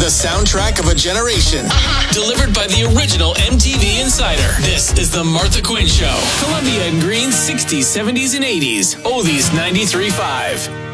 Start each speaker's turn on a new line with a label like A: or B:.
A: The soundtrack of a generation.
B: Delivered by the original MTV Insider. This is The Martha Quinn Show. Columbia and Green's 60s, 70s, and 80s. Oldies 93.5.